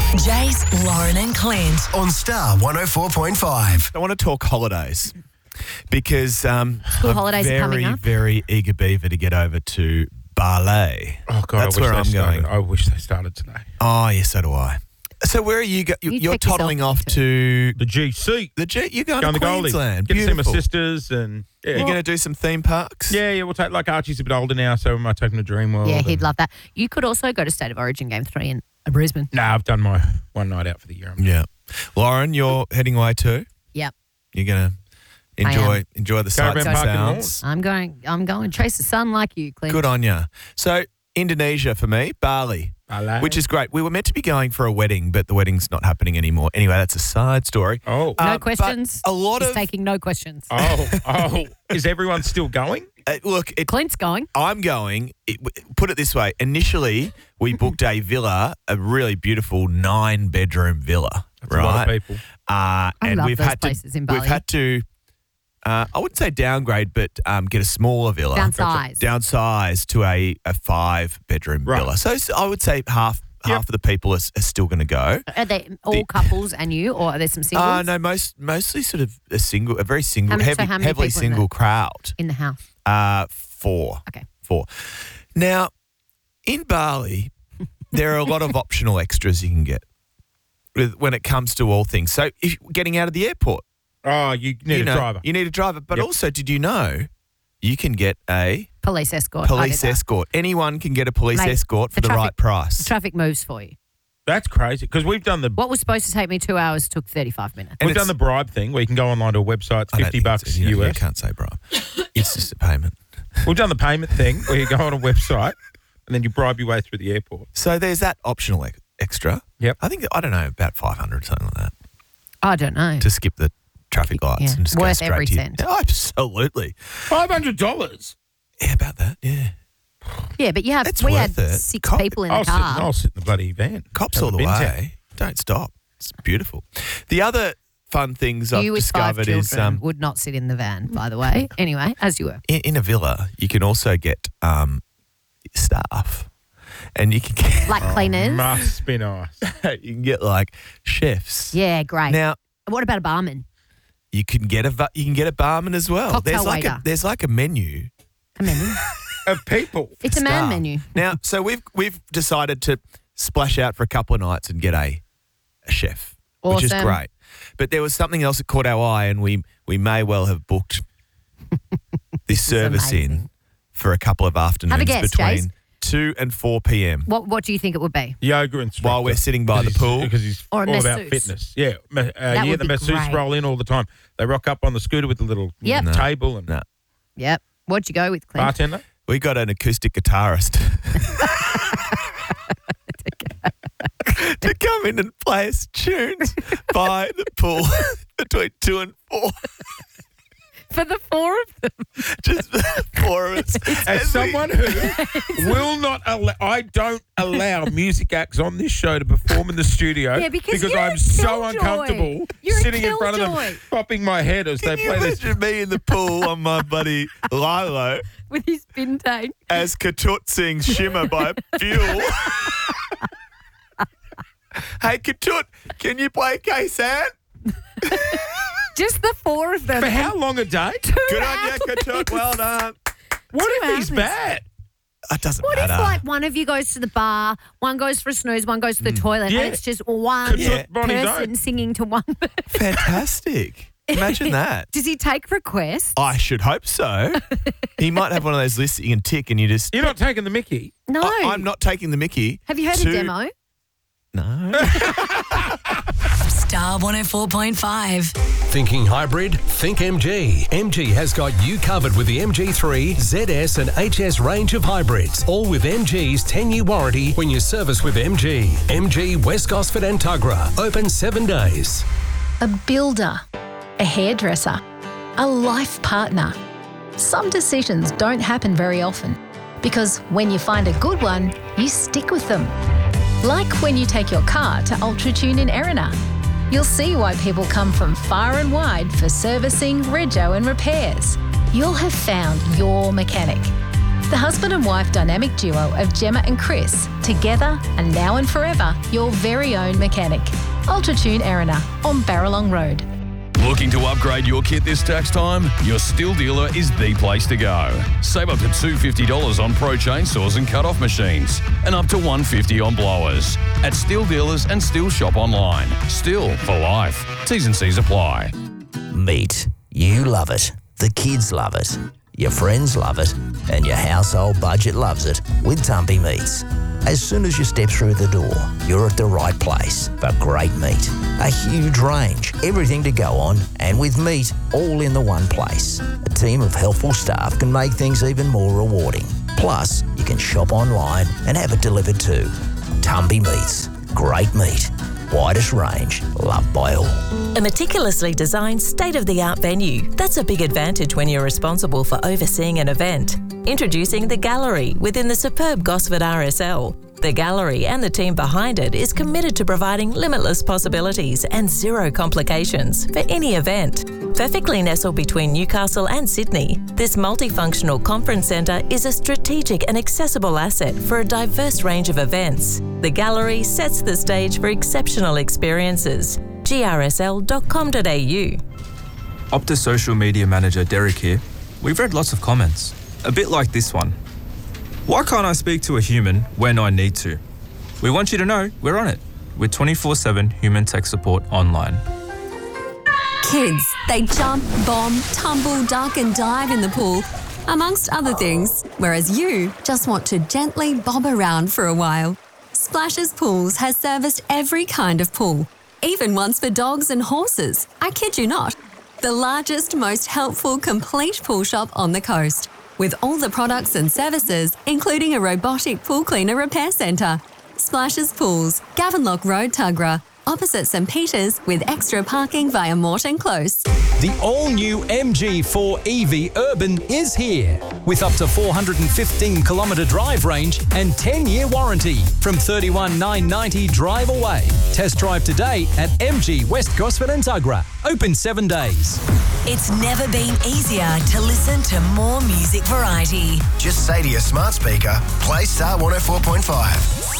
Jace, Lauren and Clint. On Star 104.5. I want to talk holidays because I'm holidays are coming very, up. very eager beaver to get over to Bali. Oh, God, That's I wish where they I'm started. going. I wish they started today. Oh, yes, so do I. So where are you going? You You're take yourself toddling off to The GC. You're going Going to to Goldie. Queensland. Get to see my Beautiful. sisters and... Yeah, You're going to do some theme parks? yeah, we'll take... Like, Archie's a bit older now, so we might take him to Dreamworld. Yeah, he'd and- love that. You could also go to State of Origin Game 3 in Brisbane. Nah, I've done my one night out for the year. Yeah. Lauren, you're heading away too? Yep. You're going to enjoy the sights Caravan and park and sounds? I'm going chase the sun like you, Clint. Good on you. So, Indonesia for me, Bali. Bali. Which is great. We were meant to be going for a wedding, but the wedding's not happening anymore. Anyway, that's a side story. Oh. No but questions. a lot He's of taking no questions. Oh. Is everyone still going? look. Clint's going. I'm going. Put it this way. Initially, we booked a villa, a really beautiful 9-bedroom villa. That's right. a lot of people. And love we've those had places to. in Bali. We've had to. I wouldn't say downgrade, but get a smaller villa. Downsize. Downsize to a 5-bedroom Right. villa. So I would say half of the people are still going to go. Are they all couples and you, or are there some singles No, mostly sort of a very single, How many heavily people in single crowd. in the house? 4. Okay. 4. Now, in Bali, there are a lot of optional extras you can get when it comes to all things. So, if getting out of the airport, Oh, you need a driver. You need a driver. But Yep. also, did you know you can get a Police escort. police escort? Anyone can get a police Mate, escort for the the right traffic- price. Traffic moves for you. That's crazy because we've done the What was supposed to take me 2 hours took 35 minutes. And we've done the bribe thing where you can go online to a website, it's I don't think $50 it's- you US. can't say bribe. It's just a payment. We've done the payment thing where you go on a website and then you bribe your way through the airport. So there's that optional extra. Yep. I don't know, about 500 or something like that I don't know. to skip the traffic lights Yeah. and just go Worth straight every to you. cent. Oh, absolutely. $500. Yeah, about that. Yeah. Yeah, but It's we worth had it. 6 people in the I'll car. sit in the bloody van. Cops Have all a the bin way. Don't stop. It's beautiful. The other fun things I've You with 5 discovered children is would not sit in the van, by the way. Anyway, as you were. in a villa, you can also get staff. And you can get, Like cleaners. Must be nice. you can get like chefs. Yeah, great. Now, What about a barman? you can get a barman as well. Cocktail there's waiter. like a menu. A menu. Of people. It's a man staff. menu. Now, so we've decided to splash out for a couple of nights and get a chef, which is Awesome. great. But there was something else that caught our eye, and we may well have booked this service in amazing. for a couple of afternoons guess, between Jace. 2 and 4 p.m. What do you think it would be? Yoga instructor. While we're sitting by the pool. Because he's Or a all about masseuse. fitness. Yeah. That Yeah, would the be masseuse great. roll in all the time. They rock up on the scooter with the little Yep. No. table and No. Yep. What'd you go with, Clint? bartender. We got an acoustic guitarist to come in and play us tunes by the pool between 2 and 4. For the 4 of them. Just the 4 of us. As someone who will not allow, I don't allow music acts on this show to perform in the studio Yeah, because you're I'm a so killjoy. uncomfortable You're a sitting in front of them, killjoy. popping my head as they Can you play this. imagine me in the pool on my buddy Lilo With his spin tank. as Katut sings Shimmer by Fuel? Hey, Katut, can you play K-San? Just the 4 of them. For how long a day? Good on you, Katut. Well done. What if he's hours. bad? It doesn't What if, matter. like, one of you goes to the bar, one goes for a snooze, one goes to the toilet, Yeah. and it's just one Could you on his person own? singing to one person? Fantastic. Imagine that. Does he take requests? I should hope so. He might have one of those lists that you can tick and you just... You're not taking the mickey. No. I'm not taking the mickey. Have you heard to- a demo? No. Star 104.5. Thinking hybrid? Think MG. MG has got you covered with the MG3, ZS and HS range of hybrids. All with MG's 10-year warranty when you service with MG. MG West Gosford and Tuggerah. Open 7 days. A builder, a hairdresser, a life partner. Some decisions don't happen very often because when you find a good one, you stick with them. Like when you take your car to UltraTune in Erina. You'll see why people come from far and wide for servicing, rego and repairs. You'll have found your mechanic. The husband and wife dynamic duo of Gemma and Chris, together and now and forever, your very own mechanic. Ultratune Erina on Barralong Road. Looking to upgrade your kit this tax time? Your Still dealer is the place to go. Save up to $250 on Pro chainsaws and cut-off machines, and up to $150 on blowers. At Still dealers and Still shop online. Still for life. T's and C's apply. Meat. You love it. The kids love it. Your friends love it. And your household budget loves it with Tumpy Meats. As soon as you step through the door, you're at the right place for great meat. A huge range, everything to go on, and with meat all in the one place. A team of helpful staff can make things even more rewarding. Plus, you can shop online and have it delivered too. Tumpy Meats. Great meat. Widest range, loved by all. A meticulously designed, state-of-the-art venue. That's a big advantage when you're responsible for overseeing an event. Introducing The Gallery within the superb Gosford RSL. The Gallery and the team behind it is committed to providing limitless possibilities and zero complications for any event. Perfectly nestled between Newcastle and Sydney, this multifunctional conference centre is a strategic and accessible asset for a diverse range of events. The Gallery sets the stage for exceptional experiences. grsl.com.au. Optus Social Media Manager Derek here. We've read lots of comments, a bit like this one. Why can't I speak to a human when I need to? We want you to know we're on it with 24/7 human tech support online. Kids, they jump, bomb, tumble, duck and dive in the pool, amongst other things, whereas you just want to gently bob around for a while. Splashes Pools has serviced every kind of pool, even ones for dogs and horses. I kid you not. The largest, most helpful, complete pool shop on the coast, with all the products and services, including a robotic pool cleaner repair centre. Splashes Pools, Gavenlock Road, Tuggerah, opposite St Peters, with extra parking via Morton Close. The all-new MG4 EV Urban is here, with up to 415-kilometre drive range and 10-year warranty from $31,990 drive away. Test drive today at MG West Gosford and Tuggerah. Open 7 days. It's never been easier to listen to more music variety. Just say to your smart speaker, play Star 104.5.